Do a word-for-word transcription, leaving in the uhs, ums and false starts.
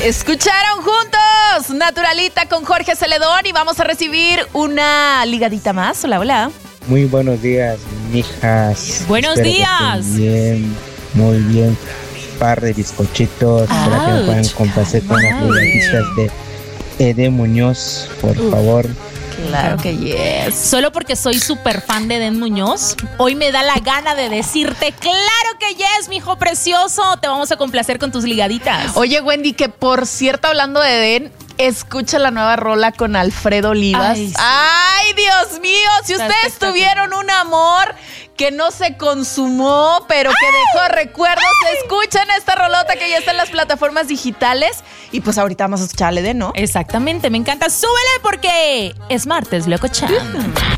Escucharon juntos Naturalita con Jorge Celedón y vamos a recibir una ligadita más. Hola, hola. Muy buenos días, mijas. Buenos Espero días. Que estén bien, muy bien. Par de bizcochitos para que me puedan complacer con las ligaditas de Eden Muñoz, por uh. favor. Claro que yes. Solo porque soy súper fan de Eden Muñoz, hoy me da la gana de decirte, claro que yes, mijo precioso, te vamos a complacer con tus ligaditas. Oye, Wendy, que por cierto, hablando de Eden, escucha la nueva rola con Alfredo Olivas. Ay, sí. Ay, Dios mío, si Está ustedes tuvieron un amor que no se consumó, pero que ¡ay! Dejó recuerdos, ¡ay! Escuchen esta rolota que ya está en las plataformas digitales. Y pues ahorita vamos a escucharle de, ¿no? Exactamente, me encanta. Súbele porque es martes, loco chan.